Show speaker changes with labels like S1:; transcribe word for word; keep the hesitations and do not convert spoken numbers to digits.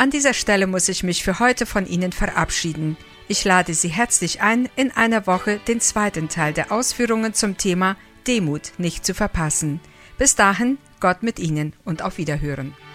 S1: An dieser Stelle muss ich mich für heute von Ihnen verabschieden. Ich lade Sie herzlich ein, in einer Woche den zweiten Teil der Ausführungen zum Thema Demut nicht zu verpassen. Bis dahin, Gott mit Ihnen und auf Wiederhören.